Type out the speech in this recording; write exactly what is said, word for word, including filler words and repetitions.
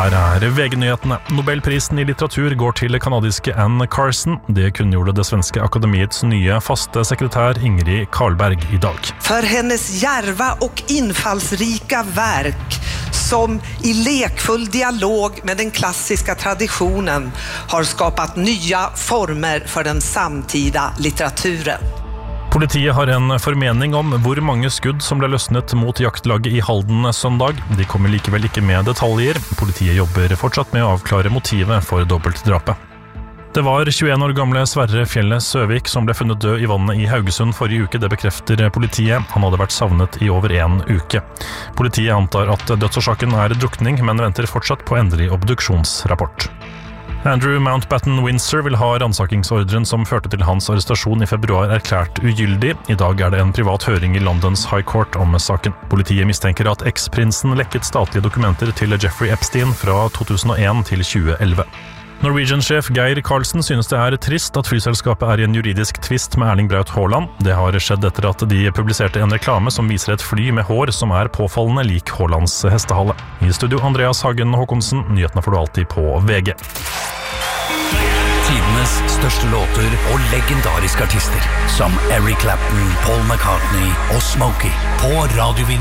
Her er V G-nyhetene. Nobelprisen i litteratur går til kanadiske Anne Carson. Det kunngjorde det svenske akademiets nye faste sekretær Ingrid Carlberg i dag. For hennes djärva och infallsrika verk som i lekfull dialog med den klassiska traditionen har skapat nya former for den samtida litteraturen. Politiet har en formening om hvor mange skudd som ble løsnet mot jaktlaget i Halden søndag. De kommer likevel ikke med detaljer. Politiet jobber fortsatt med å avklare motivet for dobbeltdrapet. Det var tjueen år gamle Sverre Fjelle Søvik som ble funnet død i vannet i Haugesund forrige uke, det bekrefter politiet. Han hadde vært savnet i over en uke. Politiet antar at dødsårsaken er drukning, men venter fortsatt på endelig obduksjonsrapport. Andrew Mountbatten Windsor vil ha ransakingsordren som førte til hans arrestasjon i februar erklært ugyldig. I dag er det en privat høring i Londons High Court om saken. Politiet mistenker at eksprinsen lekket statlige dokumenter til Jeffrey Epstein fra to tusen og en til tjue elleve. Norwegian-sjef Geir Karlsen synes det er trist at flyselskapet er i en juridisk tvist med Erling Braut Haaland. Det har skjedd etter at de publiserte en reklame som viser et fly med hår som er påfallende lik Haalands hestehale. I studio Andreas Hagen Håkonsen, nyhetene får du alltid på V G. Tidenes største låter og legendariske artister som Eric Clapton, Paul McCartney og Smokey på Radio